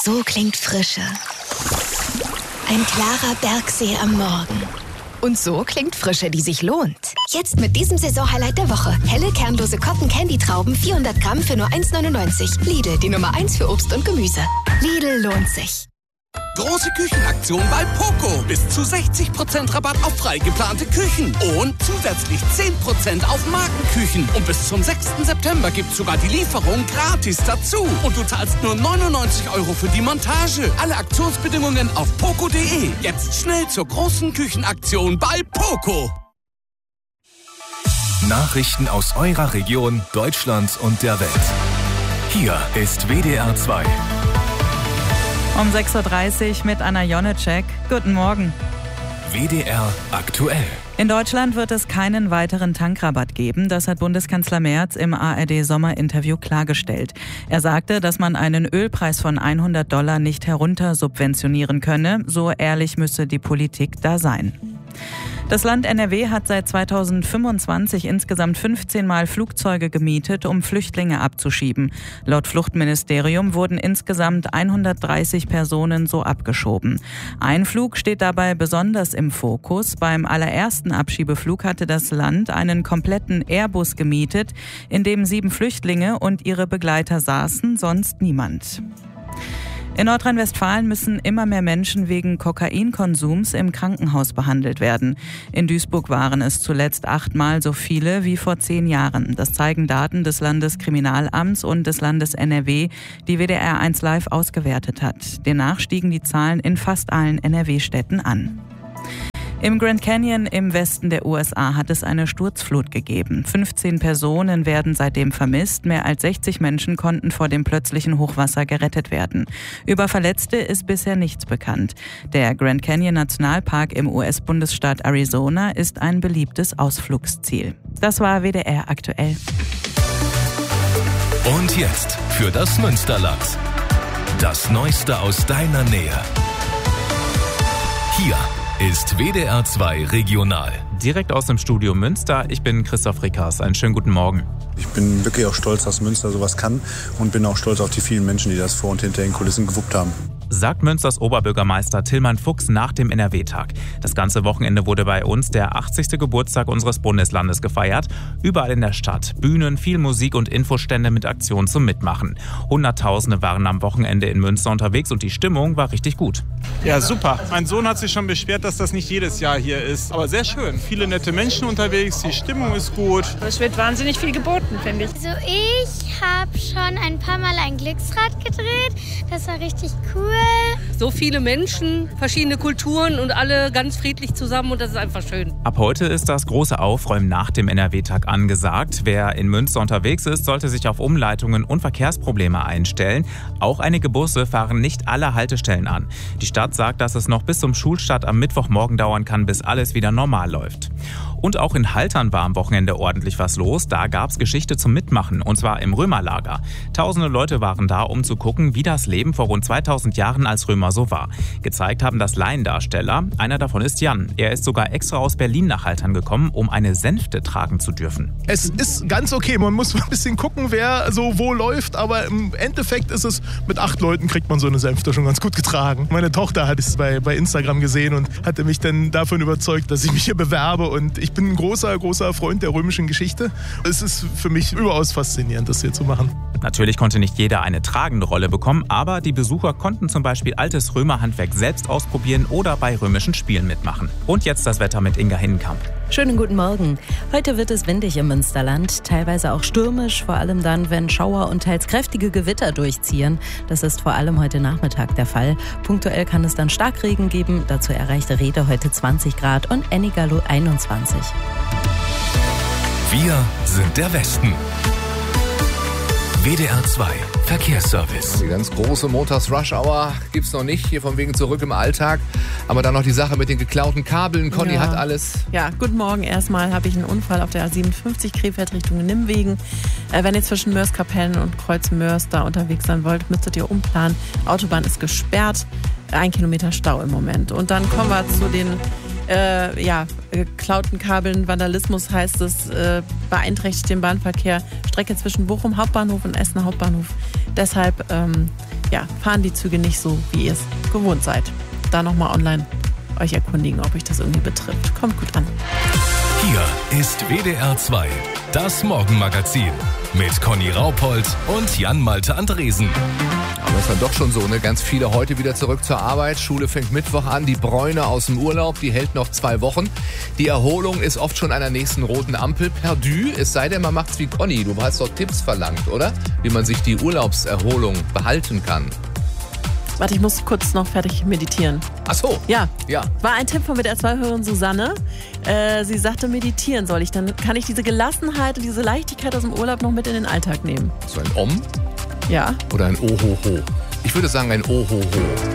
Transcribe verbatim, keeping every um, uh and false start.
So klingt Frische. Ein klarer Bergsee am Morgen. Und so klingt Frische, die sich lohnt. Jetzt mit diesem Saisonhighlight der Woche. Helle, kernlose Cotton-Candy-Trauben, vierhundert Gramm für nur eins neunundneunzig. Lidl, die Nummer eins für Obst und Gemüse. Lidl lohnt sich. Große Küchenaktion bei Poco. Bis zu sechzig Prozent Rabatt auf frei geplante Küchen. Und zusätzlich zehn Prozent auf Markenküchen. Und bis zum sechsten September gibt's sogar die Lieferung gratis dazu. Und du zahlst nur neunundneunzig Euro für die Montage. Alle Aktionsbedingungen auf poco punkt de. Jetzt schnell zur großen Küchenaktion bei Poco. Nachrichten aus eurer Region, Deutschland und der Welt. Hier ist W D R zwei. Um sechs Uhr dreißig mit Anna Jonecek. Guten Morgen. W D R aktuell. In Deutschland wird es keinen weiteren Tankrabatt geben. Das hat Bundeskanzler Merz im A R D-Sommerinterview klargestellt. Er sagte, dass man einen Ölpreis von hundert Dollar nicht heruntersubventionieren könne. So ehrlich müsse die Politik da sein. Das Land N R W hat seit zweitausendfünfundzwanzig insgesamt fünfzehn Mal Flugzeuge gemietet, um Flüchtlinge abzuschieben. Laut Fluchtministerium wurden insgesamt hundertdreißig Personen so abgeschoben. Ein Flug steht dabei besonders im Fokus. Beim allerersten Abschiebeflug hatte das Land einen kompletten Airbus gemietet, in dem sieben Flüchtlinge und ihre Begleiter saßen, sonst niemand. In Nordrhein-Westfalen müssen immer mehr Menschen wegen Kokainkonsums im Krankenhaus behandelt werden. In Duisburg waren es zuletzt achtmal so viele wie vor zehn Jahren. Das zeigen Daten des Landeskriminalamts und des Landes N R W, die W D R eins Live ausgewertet hat. Demnach stiegen die Zahlen in fast allen N R W-Städten an. Im Grand Canyon im Westen der U S A hat es eine Sturzflut gegeben. fünfzehn Personen werden seitdem vermisst. Mehr als sechzig Menschen konnten vor dem plötzlichen Hochwasser gerettet werden. Über Verletzte ist bisher nichts bekannt. Der Grand Canyon Nationalpark im U S-Bundesstaat Arizona ist ein beliebtes Ausflugsziel. Das war W D R aktuell. Und jetzt für das Münsterland. Das Neueste aus deiner Nähe. Hier ist W D R zwei Regional. Direkt aus dem Studio Münster. Ich bin Christoph Rickers. Einen schönen guten Morgen. Ich bin wirklich auch stolz, dass Münster sowas kann und bin auch stolz auf die vielen Menschen, die das vor und hinter den Kulissen gewuppt haben. Sagt Münsters Oberbürgermeister Tillmann Fuchs nach dem N R W-Tag. Das ganze Wochenende wurde bei uns der achtzigste Geburtstag unseres Bundeslandes gefeiert. Überall in der Stadt Bühnen, viel Musik und Infostände mit Aktionen zum Mitmachen. Hunderttausende waren am Wochenende in Münster unterwegs und die Stimmung war richtig gut. Ja, super. Mein Sohn hat sich schon beschwert, dass das nicht jedes Jahr hier ist. Aber sehr schön. Viele nette Menschen unterwegs, die Stimmung ist gut. Es wird wahnsinnig viel geboten, finde ich. Also ich habe schon ein paar Mal ein Glücksrad gedreht. Das war richtig cool. So viele Menschen, verschiedene Kulturen und alle ganz friedlich zusammen und das ist einfach schön. Ab heute ist das große Aufräumen nach dem N R W-Tag angesagt. Wer in Münster unterwegs ist, sollte sich auf Umleitungen und Verkehrsprobleme einstellen. Auch einige Busse fahren nicht alle Haltestellen an. Die Stadt sagt, dass es noch bis zum Schulstart am Mittwochmorgen dauern kann, bis alles wieder normal läuft. Und auch in Haltern war am Wochenende ordentlich was los. Da gab's Geschichte zum Mitmachen, und zwar im Römerlager. Tausende Leute waren da, um zu gucken, wie das Leben vor rund zweitausend Jahren als Römer so war. Gezeigt haben das Laiendarsteller. Einer davon ist Jan. Er ist sogar extra aus Berlin nach Haltern gekommen, um eine Sänfte tragen zu dürfen. Es ist ganz okay. Man muss ein bisschen gucken, wer so wo läuft. Aber im Endeffekt ist es, mit acht Leuten kriegt man so eine Sänfte schon ganz gut getragen. Meine Tochter hat es bei, bei Instagram gesehen und hatte mich dann davon überzeugt, dass ich mich hier bewerbe. Und ich bin ein großer, großer Freund der römischen Geschichte. Es ist für mich überaus faszinierend, das hier zu machen. Natürlich konnte nicht jeder eine tragende Rolle bekommen, aber die Besucher konnten zum Beispiel altes Römerhandwerk selbst ausprobieren oder bei römischen Spielen mitmachen. Und jetzt das Wetter mit Inga Hinnenkamp. Schönen guten Morgen. Heute wird es windig im Münsterland, teilweise auch stürmisch, vor allem dann, wenn Schauer und teils kräftige Gewitter durchziehen. Das ist vor allem heute Nachmittag der Fall. Punktuell kann es dann Starkregen geben. Dazu erreichte Rede heute zwanzig Grad und Ennigerloh einundzwanzig. Wir sind der Westen. W D R zwei Verkehrsservice. Die ganz große Montags-Rush-Hour gibt's noch nicht, hier von wegen zurück im Alltag. Aber dann noch die Sache mit den geklauten Kabeln. Conny ja. hat alles. Ja, guten Morgen. Erstmal habe ich einen Unfall auf der A siebenundfünfzig Krefeld Richtung Nimmwegen. Äh, wenn ihr zwischen Mörs-Kapellen und Kreuz-Mörs da unterwegs sein wollt, müsstet ihr umplanen. Autobahn ist gesperrt. Ein Kilometer Stau im Moment. Und dann kommen wir zu den Äh, ja, geklauten Kabeln. Vandalismus heißt es, äh, beeinträchtigt den Bahnverkehr. Strecke zwischen Bochum Hauptbahnhof und Essen Hauptbahnhof. Deshalb ähm, ja, fahren die Züge nicht so, wie ihr es gewohnt seid. Da nochmal online euch erkundigen, ob euch das irgendwie betrifft. Kommt gut an. Hier ist W D R zwei, das Morgenmagazin mit Conny Raupold und Jan-Malte Andresen. Aber ist dann doch schon so, ne? Ganz viele heute wieder zurück zur Arbeit. Schule fängt Mittwoch an. Die Bräune aus dem Urlaub, die hält noch zwei Wochen. Die Erholung ist oft schon an der nächsten roten Ampel perdu. Es sei denn, man macht's wie Conny. Du hast doch Tipps verlangt, oder? Wie man sich die Urlaubserholung behalten kann. Warte, ich muss kurz noch fertig meditieren. Ach so. Ja. Ja. War ein Tipp von W D R zwei-Hörerin Susanne. Äh, sie sagte, meditieren soll ich. Dann kann ich diese Gelassenheit und diese Leichtigkeit aus dem Urlaub noch mit in den Alltag nehmen. So ein Om? Ja. Oder ein Ohoho? Ich würde sagen ein Ohoho.